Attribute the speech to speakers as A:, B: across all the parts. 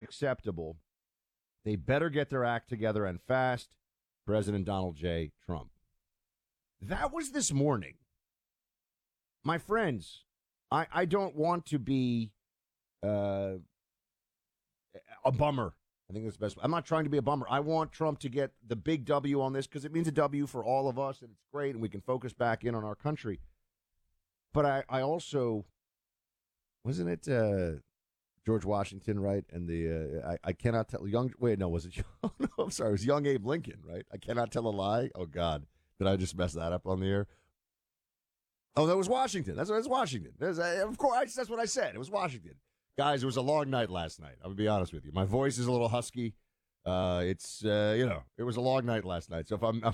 A: unacceptable. They better get their act together and fast. President Donald J. Trump. That was this morning. My friends, I don't want to be a bummer. I think that's the best. I'm not trying to be a bummer. I want Trump to get the big W on this because it means a W for all of us, and it's great, and we can focus back in on our country. But I also, wasn't it George Washington, right? And I cannot tell, was it? No, I'm sorry. It was young Abe Lincoln, right? I cannot tell a lie. Oh, God. Did I just mess that up on the air? Oh, that was Washington. That's Washington. Of course, that's what I said. It was Washington. Guys, it was a long night last night. I'm going to be honest with you. My voice is a little husky. It was a long night last night. So if I'm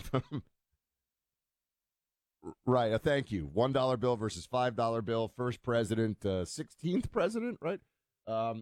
A: right, thank you. $1 bill versus $5 bill. First president, 16th president, right? I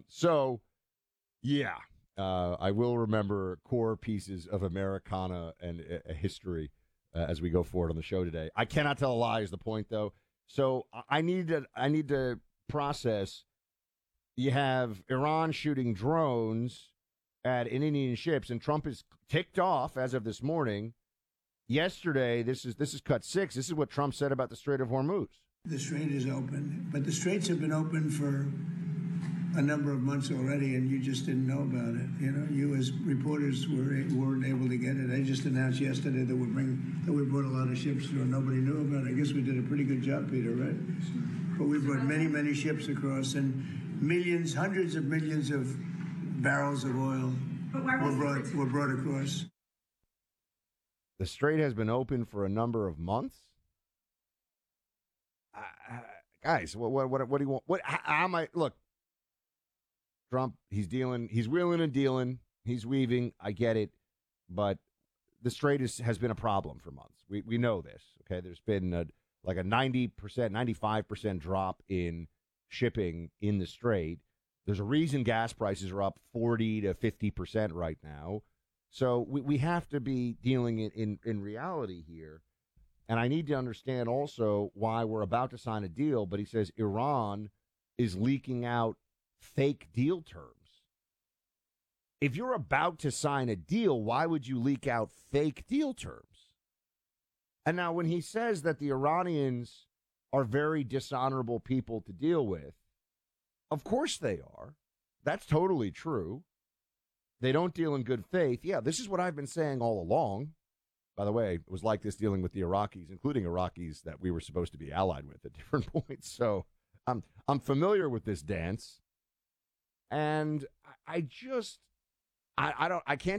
A: will remember core pieces of Americana and history as we go forward on the show today. I cannot tell a lie is the point, though. So I need to process. You have Iran shooting drones at Indian ships, and Trump is ticked off as of this morning. Yesterday, this is cut 6. This is what Trump said about the Strait of Hormuz.
B: The strait is open, but the straits have been open for a number of months already, and you just didn't know about it. You know, you as reporters weren't able to get it. They just announced yesterday that we brought a lot of ships through, and nobody knew about it. I guess we did a pretty good job, Peter, right? But we brought many ships across, and millions, hundreds of millions of barrels of oil were brought across.
A: The strait has been open for a number of months. Guys, what do you want? How am I? Look, Trump, he's wheeling and dealing, he's weaving. I get it, but the strait has been a problem for months. We know this. Okay, there's been like a 90%, 95% drop in shipping in the strait. There's a reason gas prices are up 40 to 50% right now. So we have to be dealing in reality here. And I need to understand also why we're about to sign a deal, but he says Iran is leaking out fake deal terms. If you're about to sign a deal, why would you leak out fake deal terms? And now when he says that the Iranians are very dishonorable people to deal with, of course they are. That's totally true. They don't deal in good faith. Yeah, this is what I've been saying all along. By the way, it was like this dealing with the Iraqis, including Iraqis that we were supposed to be allied with at different points. So I'm familiar with this dance. And I can't